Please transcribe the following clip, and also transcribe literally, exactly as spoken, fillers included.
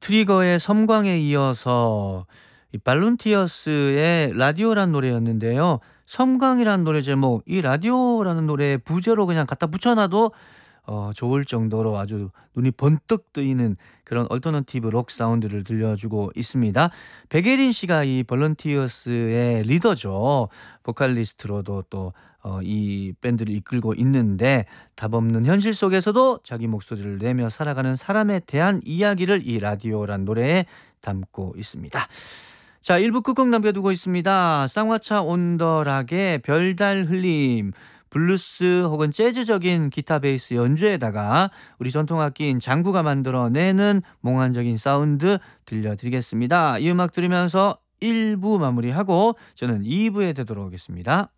트리거의 섬광에 이어서 이 발론티어스의 라디오란 노래였는데요. 섬광이란 노래 제목, 이 라디오라는 노래 부제로 그냥 갖다 붙여 놔도 어 좋을 정도로 아주 눈이 번뜩 뜨이는 그런 얼터너티브 록 사운드를 들려주고 있습니다. 백예린 씨가 이 발론티어스의 리더죠. 보컬리스트로도 또 어 이 밴드를 이끌고 있는데 답없는 현실 속에서도 자기 목소리를 내며 살아가는 사람에 대한 이야기를 이 라디오란 노래에 담고 있습니다. 자, 일 부 끝곡 남겨두고 있습니다. 쌍화차 온더락의 별달 흘림, 블루스 혹은 재즈적인 기타 베이스 연주에다가 우리 전통악기인 장구가 만들어내는 몽환적인 사운드 들려드리겠습니다. 이 음악 들으면서 일 부 마무리하고 저는 이 부에 되돌아오겠습니다.